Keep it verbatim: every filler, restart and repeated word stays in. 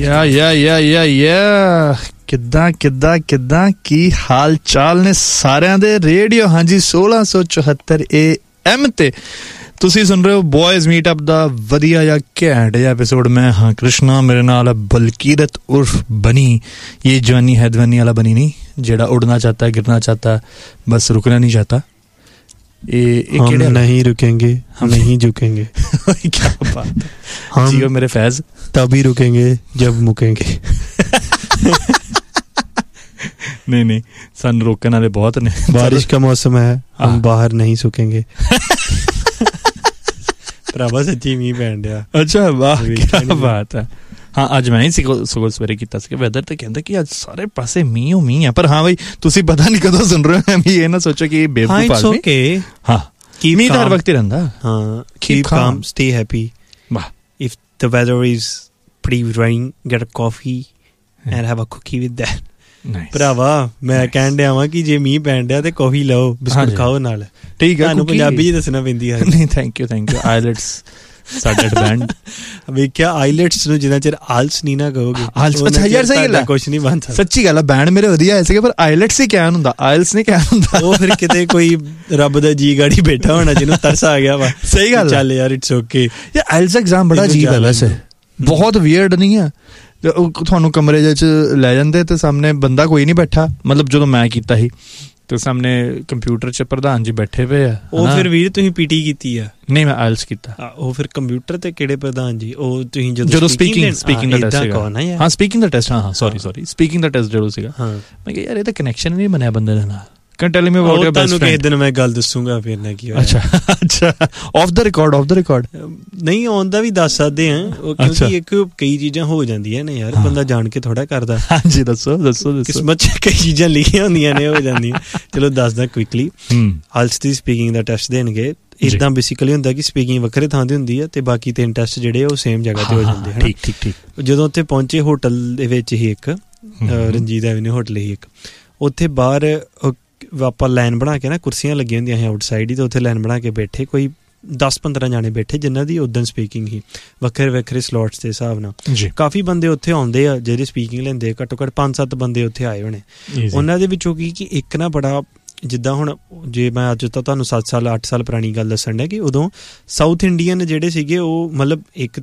ਯਾ ਯਾ ਯਾ ਯਾ ਯਾ ਕਿੱਦਾਂ ਕਿੱਦਾਂ ਕਿੱਦਾਂ ਕੀ ਹਾਲ ਚਾਲ ਨੇ ਸਾਰਿਆਂ ਦੇ। ਰੇਡੀਓ ਹਾਂਜੀ ਸੋਲਾਂ ਸੌ ਚੁਹੱਤਰ ਏ ਐਮ ਤੇ ਤੁਸੀਂ ਸੁਣ ਰਹੇ ਹੋ ਬॉयਜ਼ ਮੀਟਅਪ ਦਾ ਵਧੀਆ ਜਿਹਾ ਘੈਂਟ ਜਿਹਾ ਐਪੀਸੋਡ। ਮੈਂ ਹਾਂ ਕ੍ਰਿਸ਼ਨਾ, ਮੇਰੇ ਨਾਲ ਬਲਕੀਰਤ ਉਰਫ ਬਨੀ। ਇਹ ਜਵਾਨੀ ਹੈ ਦਵਾਨੀ ਵਾਲਾ ਬਨੀ ਨਹੀਂ ਜਿਹੜਾ उड़ना चाहता है, गिरना चाहता है, बस रुकना नहीं चाहता। ये हम नहीं रुकेंगे, हम नहीं झुकेंगे। क्या बात है जियो मेरे फैज। तभी रुकेंगे जब मुकेंगे। नहीं नहीं सन रोकने वाले बहुत ने। बारिश का मौसम है, हम बाहर नहीं सूखेंगे। भरावा सच्ची मींह पैण दिया। अच्छा वाह क्या बात है। ਹਾਂ ਅੱਜ ਮੈਂ ਹੀ ਸਗੋਂ ਸਵੇਰੇ ਕੀਤਾ ਸੀ ਵੈਦਰ ਤੇ ਕਹਿੰਦਾ ਕਿ ਅੱਜ ਸਾਰੇ ਪਾਸੇ ਮੀਂਹ ਮੀਂਹ ਹੈ। ਪਰ ਹਾਂ ਬਈ ਤੁਸੀਂ ਪਤਾ ਨਹੀਂ ਕਦੋਂ ਸੁਣ ਰਹੇ ਹੋ, ਵੀ ਇਹ ਨਾ ਸੋਚੋ ਕਿ ਬੇਵਕੂਫ ਆਦਮੀ। ਹਾਂ ਮੀਂਹ ਤਾਂ ਹਰ ਵਕਤ ਹੀ ਰਹਿੰਦਾ। ਹਾਂ keep calm, stay happy. ਵਾਹ if the weather is pretty rain, get a coffee and have a cookie with that. ਭਰਾਵਾ ਮੈਂ ਕਹਿਣ ਡਿਆ ਵਾਂ ਕਿ ਜੇ ਮੀਂਹ ਪੈਣ ਡਿਆ ਤੇ ਕੌਫੀ ਲਓ, ਬਿਸਕੁਟ ਖਾਓ ਨਾਲ। ਠੀਕ ਹੈ, ਤੁਹਾਨੂੰ ਪੰਜਾਬੀ ਚ ਦੱਸਣਾ ਪੈਂਦੀ ਹੈ। ਨਹੀਂ thank you thank you. IELTS ਸਾਡਾ ਬੈਂਡ ਵੇਖਿਆ ਆਈਲੈਟਸ ਨੂੰ ਜਿੰਨਾ ਚਿਰ ਆਲਸ ਨਹੀਂ ਨਾ ਕਹੋਗੇ। ਅੱਛਾ ਯਾਰ ਸਹੀ ਗੱਲ ਹੈ, ਕੁਛ ਨਹੀਂ ਬਣ ਸਕਦਾ। ਸੱਚੀ ਗੱਲ ਹੈ, ਬੈਂਡ ਮੇਰੇ ਵਧੀਆ ਆਏ ਸੀਗੇ ਪਰ ਆਈਲੈਟਸ ਹੀ ਕਹਿਣ ਹੁੰਦਾ, ਆਇਲਸ ਨਹੀਂ ਕਹਿਣ ਹੁੰਦਾ। ਉਹ ਫਿਰ ਕਿਤੇ ਕੋਈ ਰੱਬ ਦਾ ਜੀ ਗਾੜੀ ਬੈਠਾ ਹੋਣਾ ਜਿਹਨੂੰ ਤਰਸ ਆ ਗਿਆ ਵਾ। ਸਹੀ ਗੱਲ ਚੱਲ ਯਾਰ ਇਟਸ ਓਕੇ। ਯਾਰ ਆਇਲਸ ਐਗਜ਼ਾਮ ਬੜਾ ਅਜੀਬ ਹੈ ਵੈਸੇ, ਬਹੁਤ ਵੀਅਰਡ ਨਹੀਂ ਹੈ। ਤੁਹਾਨੂੰ ਕਮਰੇ ਜਿਹੇ 'ਚ ਲੈ ਜਾਂਦੇ ਤੇ ਸਾਹਮਣੇ ਬੰਦਾ ਕੋਈ ਨਹੀਂ ਬੈਠਾ, ਮਤਲਬ ਜਦੋਂ ਮੈਂ ਕੀਤਾ ਸੀ ਤੇ ਸਾਹਮਣੇ ਕੰਪਿਊਟਰ 'ਚ ਪ੍ਰਧਾਨ ਜੀ ਬੈਠੇ ਪਏ ਆ। ਉਹ ਫਿਰ ਵੀਰ ਤੁਸੀਂ ਪੀਟੀ ਕੀਤੀ ਆ? ਨਹੀਂ ਮੈਂ ਆਇਲਸ ਕੀਤਾ। ਉਹ ਫਿਰ ਕੰਪਿਊਟਰ ਤੇ ਕਿਹੜੇ ਪ੍ਰਧਾਨ ਜੀ? ਉਹ ਤੁਸੀਂ ਜਦੋਂ ਸਪੀਕਿੰਗ ਸਪੀਕਿੰਗ ਦਾ ਟੈਸਟ ਸੀਗਾ। ਹਾਂ ਸਪੀਕਿੰਗ ਦਾ ਟੈਸਟ। ਹਾਂ ਹਾਂ ਸੌਰੀ ਸੌਰੀ ਸਪੀਕਿੰਗ ਦਾ ਟੈਸਟ ਜਦੋਂ ਸੀਗਾ, ਮੈਂ ਕਿਹਾ ਯਾਰ ਇਹ ਤਾਂ ਕਨੈਕਸ਼ਨ ਨਹੀਂ ਬਣਿਆ ਬੰਦੇ ਦੇ ਨਾਲ। Can tell me about your best friend? ਤੁਹਾਨੂੰ ਕਿਸੇ ਦਿਨ ਮੈਂ ਗੱਲ ਦੱਸੂਗਾ ਫਿਰ ਨਾ ਕੀ ਹੋਇਆ। ਅੱਛਾ ਅੱਛਾ of the record of the record ਨਹੀਂ ਆਨ ਦਾ ਵੀ ਦੱਸ ਸਕਦੇ ਹਾਂ, ਕਿਉਂਕਿ ਇੱਕ ਕਈ ਚੀਜ਼ਾਂ ਹੋ ਜਾਂਦੀਆਂ ਨੇ ਯਾਰ, ਬੰਦਾ ਜਾਣ ਕੇ ਥੋੜਾ ਕਰਦਾ। ਹਾਂਜੀ ਦੱਸੋ ਦੱਸੋ ਦੱਸੋ। ਕਿਸਮਤ 'ਚ ਕਈ ਚੀਜ਼ਾਂ ਲਿਖੀਆਂ ਹੁੰਦੀਆਂ ਨੇ, ਹੋ ਜਾਂਦੀਆਂ। ਚਲੋ ਦੱਸਦਾ ਕੁਇਕਲੀ। ਆਇਲਸ ਦੀ ਸਪੀਕਿੰਗ ਦਾ ਟੈਸਟ ਦੇਣਗੇ। ਇੱਦਾਂ ਬੇਸਿਕਲੀ ਹੁੰਦਾ ਕਿ ਸਪੀਕਿੰਗ ਵੱਖਰੇ ਥਾਂ ਤੇ ਹੁੰਦੀ ਹੈ ਤੇ ਬਾਕੀ ਤਿੰਨ ਟੈਸਟ ਜਿਹੜੇ ਉਹ ਸੇਮ ਜਗ੍ਹਾ ਤੇ ਹੋ ਜਾਂਦੇ ਹਨ। ਠੀਕ ਠੀਕ ਠੀਕ। ਜਦੋਂ ਉੱਥੇ ਪਹੁੰਚੇ ਹੋਟਲ ਦੇ ਵਿੱਚ ਹੀ ਇੱਕ ਰਣਜੀਤ ਐਵਨਿਊ ਹੋਟਲ ਹੀ ਇੱਕ, ਉੱਥੇ ਬਾਹਰ ਆਪਾਂ ਲਾਈਨ ਬਣਾ ਕੇ ਨਾ, ਕੁਰਸੀਆਂ ਲੱਗੀਆਂ ਹੁੰਦੀਆਂ ਸੀ ਆਊਟਸਾਈਡ ਹੀ, ਤੇ ਉੱਥੇ ਲਾਈਨ ਬਣਾ ਕੇ ਬੈਠੇ ਕੋਈ ਦਸ ਪੰਦਰਾਂ ਜਾਣੇ ਬੈਠੇ ਜਿਨ੍ਹਾਂ ਦੀ ਉੱਦਣ ਸਪੀਕਿੰਗ ਸੀ ਵੱਖਰੇ ਵੱਖਰੇ ਸਲੋਟਸ ਦੇ ਹਿਸਾਬ ਨਾਲ। ਕਾਫੀ ਬੰਦੇ ਉੱਥੇ ਆਉਂਦੇ ਆ ਜਿਹੜੇ ਸਪੀਕਿੰਗ ਲੈਂਦੇ, ਘੱਟੋ ਘੱਟ ਪੰਜ ਸੱਤ ਬੰਦੇ ਉੱਥੇ ਆਏ ਹੋਣੇ। ਉਹਨਾਂ ਦੇ ਵਿੱਚੋਂ ਕੀ ਕਿ ਇੱਕ ਨਾ ਬੜਾ, ਜਿੱਦਾਂ ਹੁਣ ਜੇ ਮੈਂ ਅੱਜ ਤਾਂ ਤੁਹਾਨੂੰ ਸੱਤ ਸਾਲ ਅੱਠ ਸਾਲ ਪੁਰਾਣੀ ਗੱਲ ਦੱਸਣ ਡਿਆ ਕਿ ਉਦੋਂ ਸਾਊਥ ਇੰਡੀਅਨ ਜਿਹੜੇ ਸੀਗੇ ਉਹ ਮਤਲਬ ਇੱਕ